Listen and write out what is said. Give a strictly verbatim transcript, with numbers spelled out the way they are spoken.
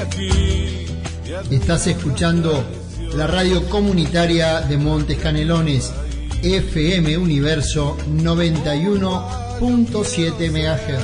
Estás escuchando la radio comunitaria de Montes Canelones, F M Universo noventa y uno punto siete megahertz.